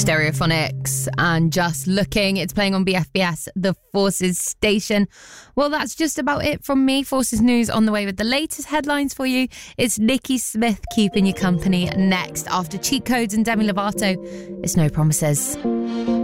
Stereophonics and Just Looking. It's playing on BFBS, the Forces station. Well, that's just about it from me. Forces News on the way with the latest headlines for you. It's Nikki Smith keeping you company next after Cheat Codes and Demi Lovato. It's No Promises.